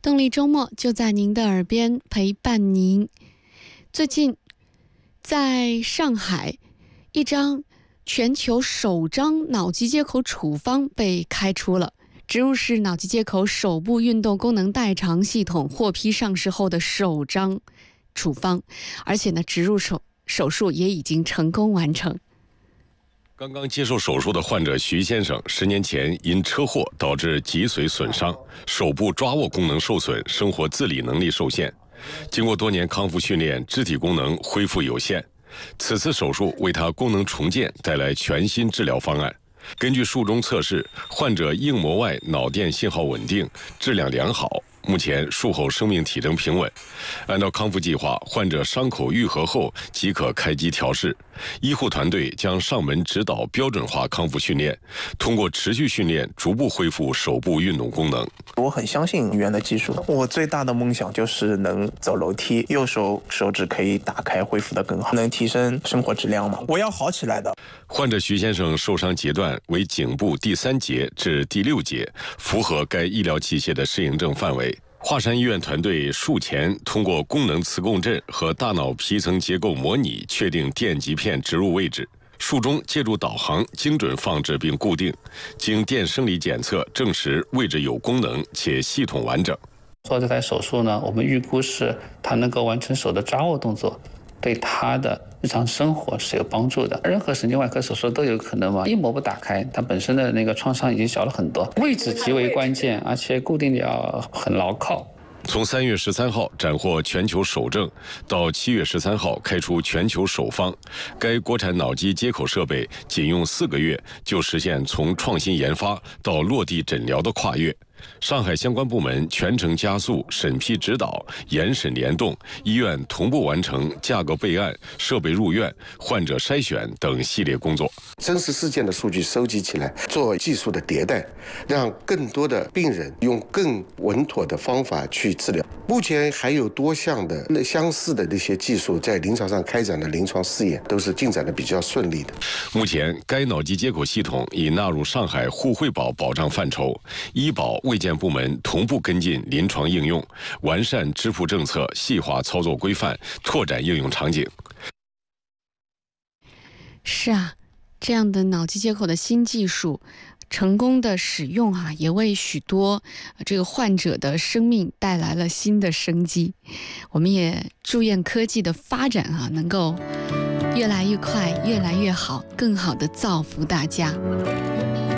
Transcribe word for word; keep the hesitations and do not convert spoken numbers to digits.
动力周末就在您的耳边陪伴您。最近，在上海，一张全球首张脑机接口处方被开出了。植入式脑机接口手部运动功能代偿系统获批上市后的首张处方，而且呢，植入手手术也已经成功完成。 刚刚接受手术的患者徐先生，十年前因车祸导致脊髓损伤，手部抓握功能受损，生活自理能力受限。经过多年康复训练，肢体功能恢复有限。此次手术为他功能重建带来全新治疗方案。根据术中测试，患者硬膜外脑电信号稳定，质量良好。目前术后生命体征平稳，按照康复计划，患者伤口愈合后即可开机调试。医护团队将上门指导标准化康复训练，通过持续训练逐步恢复手部运动功能。 我很相信医院的技术，我最大的梦想就是能走楼梯，右手手指可以打开，恢复得更好，能提升生活质量嘛？我要好起来的。 患者徐先生受伤节段为颈部第三节至第六节，符合该医疗器械的适应症范围。华山医院团队术前通过功能磁共振和大脑皮层结构模拟，确定电极片植入位置。术中借助导航精准放置并固定，经电生理检测证实位置有功能且系统完整。 做这台手术呢，我们预估是它能够完成手的抓握动作，对他的日常生活是有帮助的。任何神经外科手术都有可能嘛，硬膜不打开，它本身的那个创伤已经小了很多，位置极为关键，而且固定的要很牢靠。 从三月十三号斩获全球首证，到七月十三号开出全球首方，该国产脑机接口设备仅用四个月就实现从创新研发到落地诊疗的跨越。上海相关部门全程加速审批指导，严审联动，医院同步完成价格备案、设备入院、患者筛选等系列工作。 真实事件的数据收集起来，做技术的迭代，让更多的病人用更稳妥的方法去治疗。目前还有多项的相似的那些技术在临床上开展的临床试验，都是进展的比较顺利的。 目前，该脑机接口系统已纳入上海沪惠保保障范畴，医保、卫健部门同步跟进临床应用，完善支付政策，细化操作规范，拓展应用场景。 是啊，这样的脑机接口的新技术成功的使用啊，也为许多这个患者的生命带来了新的生机。我们也祝愿科技的发展啊，能够越来越快，越来越好，更好的造福大家。